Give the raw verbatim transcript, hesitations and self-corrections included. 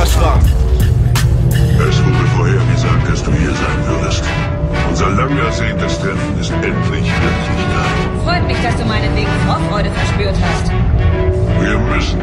Ashram. Es wurde vorhergesagt, dass du hier sein würdest. Unser lang ersehntes Treffen ist endlich Wirklichkeit. Freut mich, dass du meinetwegen Vorfreude verspürt hast. Wir müssen